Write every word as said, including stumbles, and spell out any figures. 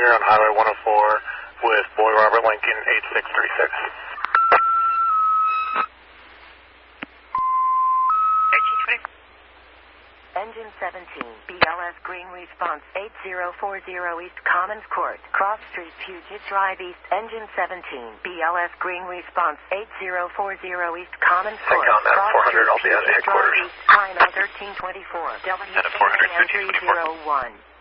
Junior on Highway one oh four with Boy Robert Lincoln eight six three six. Engine seventeen, B L S Green Response eight zero four zero East Commons Court, Cross Street, Puget Drive East. Engine seventeen, B L S Green Response eight zero four zero East Commons Court, Cross Street, Puget Drive East. Time thirteen twenty-four. W A N three zero one.